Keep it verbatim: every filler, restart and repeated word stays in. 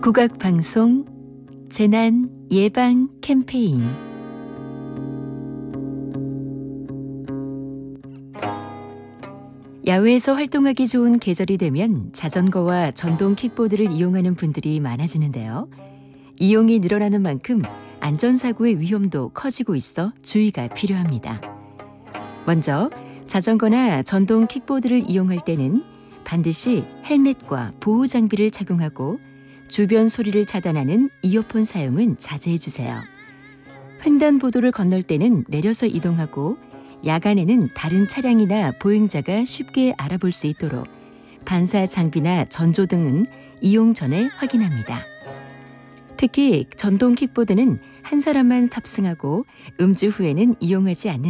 국악방송 재난 예방 캠페인. 야외에서 활동하기 좋은 계절이 되면 자전거와 전동 킥보드를 이용하는 분들이 많아지는데요. 이용이 늘어나는 만큼 안전사고의 위험도 커지고 있어 주의가 필요합니다. 먼저 자전거나 전동 킥보드를 이용할 때는 반드시 헬멧과 보호 장비를 착용하고 주변 소리를 차단하는 이어폰 사용은 자제해 주세요. 횡단보도를 건널 때는 내려서 이동하고 야간에는 다른 차량이나 보행자가 쉽게 알아볼 수 있도록 반사 장비나 전조등은 이용 전에 확인합니다. 특히 전동 킥보드는 한 사람만 탑승하고 음주 후에는 이용하지 않는